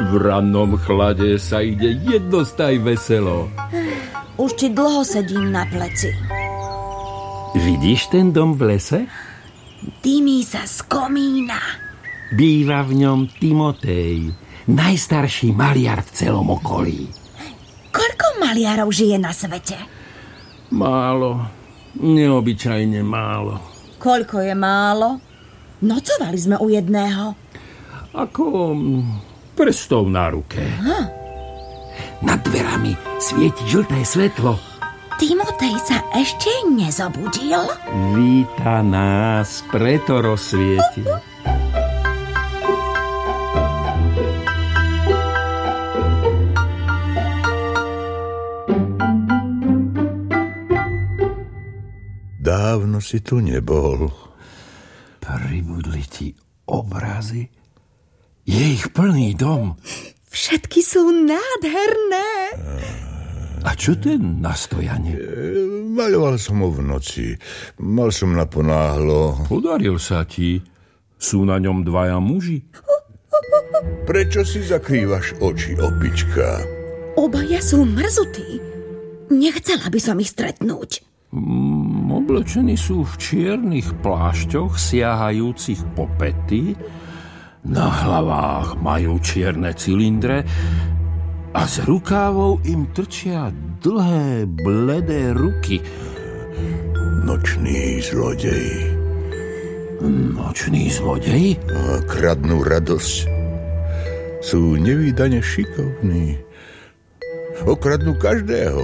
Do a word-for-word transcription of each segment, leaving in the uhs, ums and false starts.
V rannom chlade sa ide jednostaj veselo. Už ti dlho sedím na pleci. Vidíš ten dom v lese? Dymí sa z komína. Býva v ňom Timotej, najstarší maliar v celom okolí. Koľko maliarov žije na svete? Málo, neobyčajne málo. Koľko je málo? Nocovali sme u jedného. Ako prstov na ruke. Hm. Nad dverami svieti žlté svetlo. Timotej sa ešte nezobudil? Víta nás, preto rozsvieti. Dávno si tu nebol. Pribudli ti obrazy? Je ich plný dom. Všetky sú nádherné. A čo ten na stojane? E, maľoval som ho v noci. Mal som naponáhlo. Podaril sa ti. Sú na ňom dvaja muži. Prečo si zakrývaš oči, opička? Obaja sú mrzutí. Nechcela by som ich stretnúť. Mm, oblečení sú v čiernych plášťoch siahajúcich po pety. Na hlavách majú čierne cylindre a z rukávov im trčia dlhé, bledé ruky. Noční zlodej. Noční zlodej? A kradnú radosť. Sú nevídane šikovní. Okradnú každého.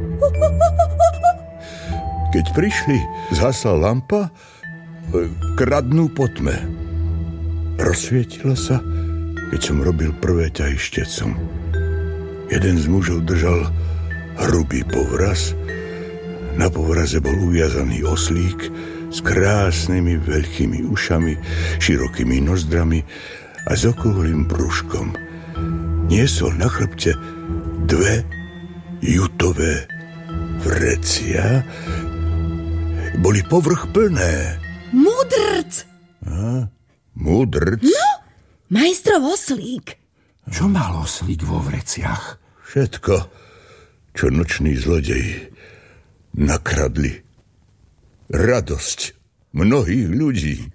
Keď prišli, zhasla lampa, kradnú po tme. Rozsvietila sa, keď som robil prvé ťahy štecom. Jeden z mužov držal hrubý povraz. Na povraze bol uviazaný oslík s krásnymi veľkými ušami, širokými nozdrami a s okrúhlym brúškom. Niesol na chrbte dve jutové vrecia. Boli povrch plné. Mudrc! A? Mudrc? No, majstrov oslík. Čo mal oslík vo vreciach? Všetko, čo noční zlodeji nakradli. Radosť mnohých ľudí.